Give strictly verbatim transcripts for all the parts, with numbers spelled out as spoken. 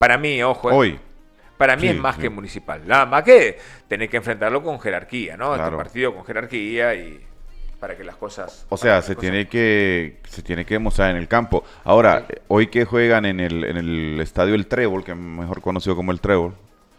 Para mí, ojo. Hoy. Para mí Sí, es más sí. que Municipal. Nada más que tenés que enfrentarlo con jerarquía, ¿no? Claro. Este partido con jerarquía y para que las cosas... O sea, para que se las tiene cosas- que se tiene que demostrar en el campo. Ahora, Sí. eh, hoy que juegan en el, en el estadio El Trébol, que es mejor conocido como El Trébol,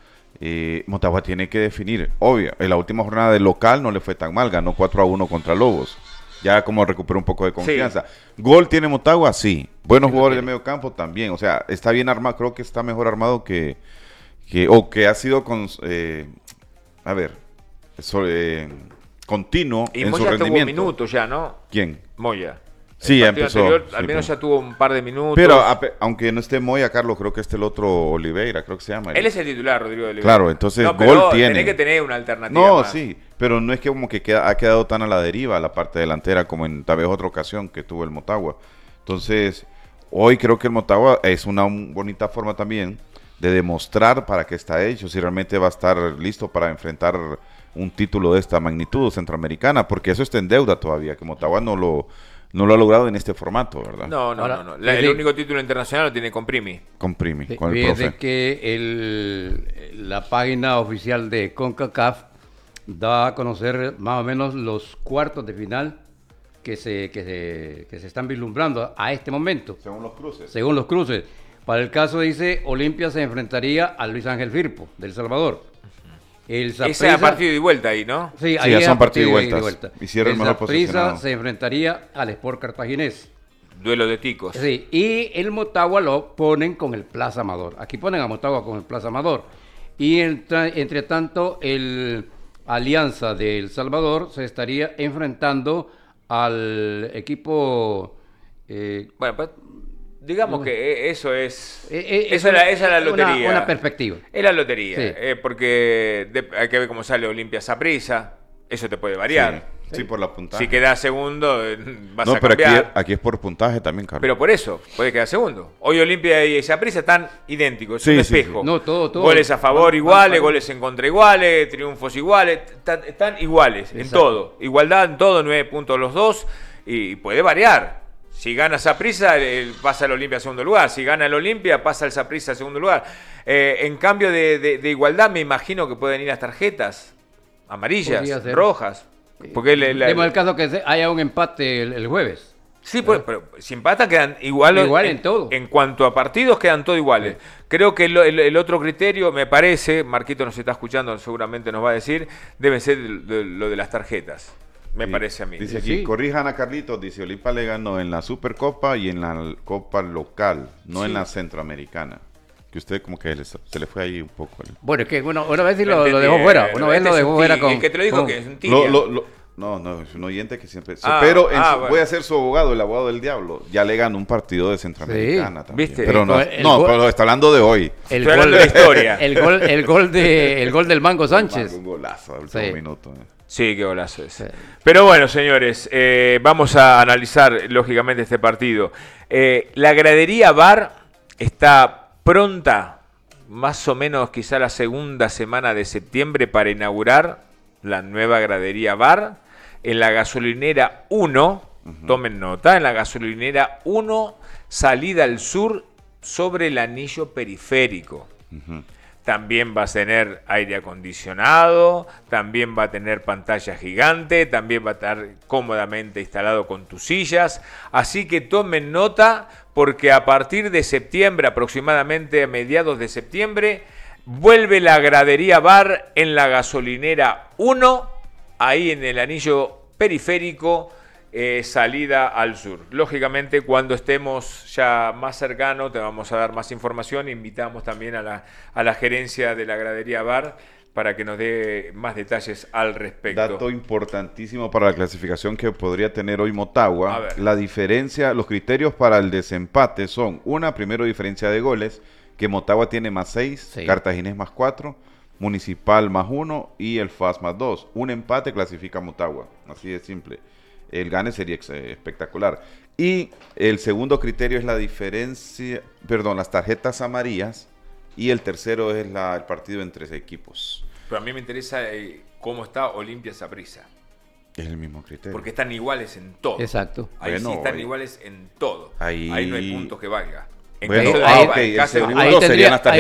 eh, Motagua tiene que definir. Obvio, en la última jornada del local no le fue tan mal, ganó cuatro a uno contra Lobos. Ya como recuperó un poco de confianza. Gol tiene Motagua, sí. Buenos Sí, lo jugadores de tiene. medio campo también. O sea, está bien armado, creo que está mejor armado que, que o que ha sido con, eh, a ver, so- eh, continuo Y en su Moya tuvo rendimiento. minutos ya, ¿no? ¿Quién? Moya. Sí, El ya partido empezó, anterior, sí, al menos pero- ya tuvo un par de minutos. Pero a pe- aunque no esté Moya, Carlos, creo que este el otro Oliveira, creo que se llama. Él es el titular, Rodrigo de Oliveira. Claro, entonces no, gol pero tiene. Tenés que tener una alternativa No, más. sí, pero no es que como que queda- ha quedado tan a la deriva la parte delantera como en tal vez otra ocasión que tuvo el Motagua. Entonces, hoy creo que el Motagua es una un- bonita forma también de demostrar para qué está hecho, si realmente va a estar listo para enfrentar un título de esta magnitud centroamericana, porque eso está en deuda todavía, que Motagua no lo, no lo ha logrado en este formato, ¿verdad? No, no, Ahora, no. no. La- el desde- único título internacional lo tiene con Primi. Con Primi, Sí, con el fíjese profe. que el, la página oficial de CONCACAF da a conocer más o menos los cuartos de final que se, que se, que se están vislumbrando a este momento, Según los cruces. según los cruces. Para el caso, dice, Olimpia se enfrentaría a Luis Ángel Firpo, de El Salvador. El Ese es Saprissa- partido y vuelta ahí, ¿no? Sí, Sí, ahí ya es son a partir partido y de ida vueltas. Hicieron el mejor Saprissa posicionado. se enfrentaría al Sport Cartaginés. Duelo de ticos. Sí, y el Motagua lo ponen con el Plaza Amador. Aquí ponen a Motagua con el Plaza Amador. Y entra- entre tanto, el Alianza de El Salvador se estaría enfrentando al equipo... eh, Bueno, pues digamos que eh, eso es... Eh, eh, esa, es la, esa es la una- lotería. una perspectiva. Es la lotería. Sí. eh, porque de- hay que ver cómo sale Olimpia Saprissa. Eso te puede variar. Sí, sí, por la puntaje. Si quedas segundo, eh, vas no, a pero aquí, cambiar. aquí es por puntaje también, Carlos. Pero por eso, puede quedar segundo. Hoy Olimpia y Saprissa están idénticos, es Sí, un sí, espejo. sí. No, todo, todo. Goles a favor Van- iguales, van- goles en contra iguales, triunfos iguales, están, están iguales en Exacto. todo. Igualdad en todo, nueve puntos los dos, y puede variar. Si gana Saprissa, eh, pasa el Olimpia a segundo lugar. Si gana el Olimpia, pasa el Saprissa a segundo lugar. Eh, en cambio de, de- de igualdad, me imagino que pueden ir las tarjetas amarillas, Podría ser. rojas. Porque le- la- Demos el caso que se- haya un empate el, el jueves. Sí, pues, pero si empatan quedan iguales. Igual en todo. En cuanto a partidos quedan todos iguales. Creo que el, el- el otro criterio, me parece, Marquito nos está escuchando, seguramente nos va a decir, debe ser el- de- lo de las tarjetas. Me Sí. parece a mí. Dice aquí, Sí. corrijan a Carlitos, dice Olimpia le ganó en la Supercopa y en la Copa local, no Sí. en la Centroamericana. Que usted como que le- se le fue ahí un poco. el- Bueno, es que una, una vez sí No lo, lo entendí, dejó fuera. eh, Una vez este lo es dejó un fuera ti- con... El que te lo dijo con- que es un Lo- tibia. lo- lo- no, no, es un oyente que siempre... Ah, pero en ah, su- bueno. voy a ser su abogado, el abogado del diablo. Ya le ganó un partido de Centroamericana Sí, también. ¿viste? Pero no, El- el no, gol- pero está hablando de hoy. El Estoy hablando de la historia. El gol, el gol, de, el gol del Mango Sánchez. Un golazo al último Sí. minuto. eh. Sí, qué golazo es. Sí. Pero bueno, señores, eh, vamos a analizar lógicamente este partido. Eh, la gradería V A R está pronta, más o menos quizá la segunda semana de septiembre, para inaugurar la nueva gradería V A R en la gasolinera uno. Tomen nota, en la gasolinera uno, salida al sur, sobre el anillo periférico. Ujú. También va a tener aire acondicionado, también va a tener pantalla gigante, también va a estar cómodamente instalado con tus sillas. Así que tomen nota, porque a partir de septiembre, aproximadamente a mediados de septiembre, vuelve la gradería V A R en la gasolinera uno, ahí en el anillo periférico, eh, salida al sur. Lógicamente, cuando estemos ya más cercanos, te vamos a dar más información. Invitamos también a la, a la gerencia de la gradería V A R para que nos dé más detalles al respecto. Dato importantísimo para la clasificación que podría tener hoy A Motagua. ver. La diferencia, los criterios para el desempate son: una, primero diferencia de goles, que Motagua tiene más seis, Sí. Cartaginés más cuatro, Municipal más uno y el F A S más dos. Un empate clasifica a Motagua, así de simple. El gane sería ex- eh, espectacular. Y el segundo criterio es la diferencia, perdón, las tarjetas amarillas. Y el tercero es la, el partido entre equipos. Pero a mí me interesa eh, cómo está Olimpia Saprissa, Es el mismo criterio. porque están iguales en todo. Exacto. Ahí sí Bueno, están ahí- iguales en todo. Ahí- Ahí no hay puntos que valga. En Bueno, caso de- ah, en ok, el caso de- segundo ahí serían tendría- las ahí tarjetas